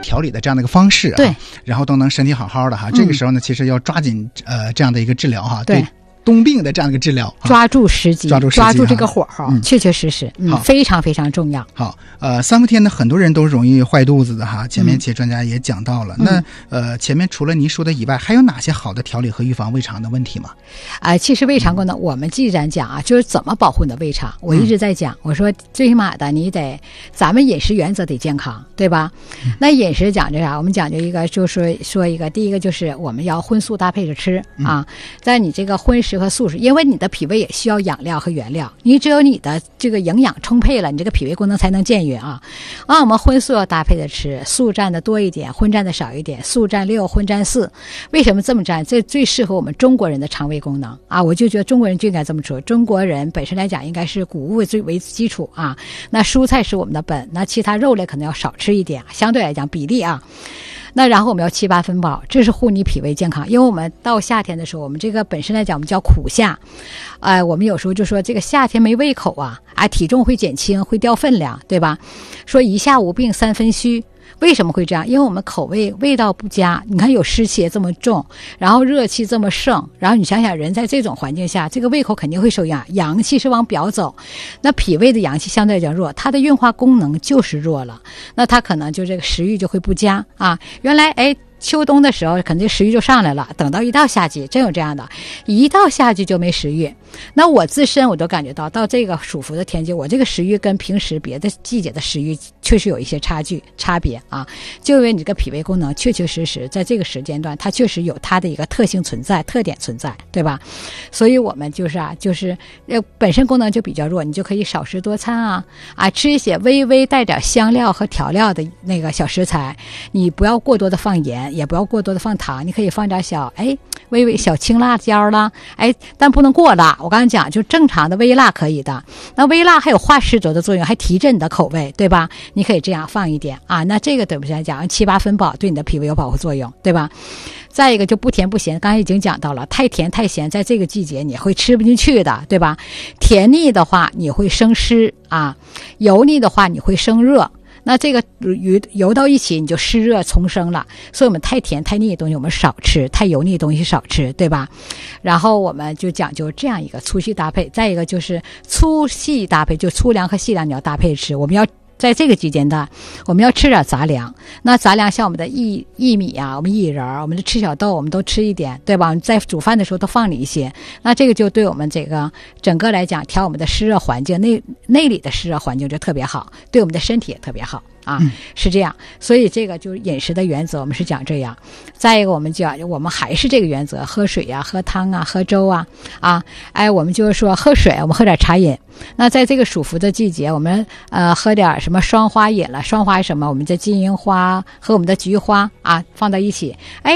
调理的这样的一个方式对， 然后都能身体好好的哈。这个时候呢，其实要抓紧这样的一个治疗哈。 对。 冬病的这样一个治疗， 抓住时机，抓住这个火候，确确实实，非常非常重要。 好，3伏天呢，很多人都容易坏肚子的哈。前面其实专家也讲到了，那前面除了您说的以外，还有哪些好的调理和预防胃肠的问题吗？ 其实胃肠功能，我们既然讲啊，就是怎么保护你的胃肠。我一直在讲，我说最起码的，你得咱们饮食原则得健康，对吧？那饮食讲究啥？我们讲究一个，就是说一个，第一个就是我们要荤素搭配着吃啊，在你这个荤食和素食，因为你的脾胃也需要养料和原料，你只有你的这个营养充沛了，你这个脾胃功能才能健运啊。我们荤素要搭配着吃，素占的多一点，荤占的少一点，素占6，荤占4。为什么这么占？这最适合我们中国人的肠胃功能啊！我就觉得中国人就应该这么说。中国人本身来讲，应该是谷物为基础啊，那蔬菜是我们的本，那其他肉类可能要少吃一点，相对来讲比例啊。那然后我们要7、8分饱，这是护你脾胃健康。因为我们到夏天的时候，我们这个本身来讲我们叫苦夏，我们有时候就说这个夏天没胃口啊，体重会减轻，会掉分量，对吧？说1夏无病3分虚。为什么会这样？因为我们口味道不佳，你看有湿气也这么重，然后热气这么盛，然后你想想人在这种环境下，这个胃口肯定会受影响，阳气是往表走，那脾胃的阳气相对来讲弱，它的运化功能就是弱了，那它可能就这个食欲就会不佳啊。原来秋冬的时候肯定食欲就上来了，等到一到夏季真有这样的，一到夏季就没食欲。那我自身我都感觉到这个属伏的天气，我这个食欲跟平时别的季节的食欲确实有一些差别啊，就因为你这个脾胃功能确确实实在这个时间段它确实有它的一个特点存在，对吧？所以我们就是本身功能就比较弱，你就可以少食多餐啊，吃一些微微带点香料和调料的那个小食材，你不要过多的放盐，也不要过多的放糖，你可以放点微微小青辣椒啦，但不能过辣。我刚才讲就正常的微辣可以的，那微辣还有化湿浊的作用，还提振你的口味，对吧？你可以这样放一点啊，那这个对不起来讲7、8分饱，对你的脾胃有保护作用，对吧？再一个就不甜不咸，刚才已经讲到了，太甜太咸在这个季节你会吃不进去的，对吧？甜腻的话你会生湿啊，油腻的话你会生热，那这个油到一起你就湿热丛生了，所以我们太甜太腻的东西我们少吃，太油腻的东西少吃，对吧？然后我们就讲究这样一个粗细搭配，再一个就是粗细搭配，就粗粮和细粮你要搭配吃，我们要在这个季节段我们要吃点杂粮，那杂粮像我们的薏米啊，我们薏仁，我们的赤小豆我们都吃一点，对吧？在煮饭的时候都放里一些，那这个就对我们这个整个来讲调我们的湿热环境，内里的湿热环境就特别好，对我们的身体也特别好啊，是这样。所以这个就是饮食的原则我们是讲这样。再一个我们讲我们还是这个原则，喝水啊，喝汤啊，喝粥啊我们就是说喝水，我们喝点茶饮。那在这个属伏的季节，我们喝点什么双花饮了，双花是什么？我们的金银花和我们的菊花放在一起，